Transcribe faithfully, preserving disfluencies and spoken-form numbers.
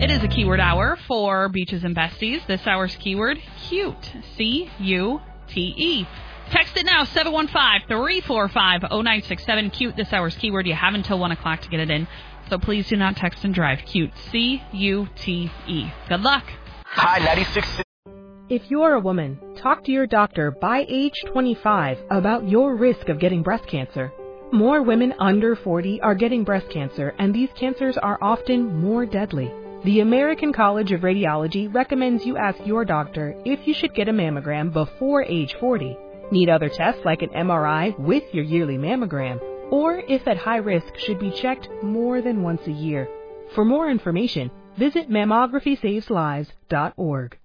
It is a keyword hour for Beaches and Besties. This hour's keyword, cute. C U T E. Text it now, seven one five, three four five, zero nine six seven. Cute, this hour's keyword. You have until one o'clock to get it in. So please do not text and drive. Cute. C U T E. Good luck. Hi, ninety-six. If you're a woman, talk to your doctor by age twenty-five about your risk of getting breast cancer. More women under forty are getting breast cancer, and these cancers are often more deadly. The American College of Radiology recommends you ask your doctor if you should get a mammogram before age forty. Need other tests like an M R I with your yearly mammogram, or if at high risk should be checked more than once a year. For more information, visit mammography saves lives dot org.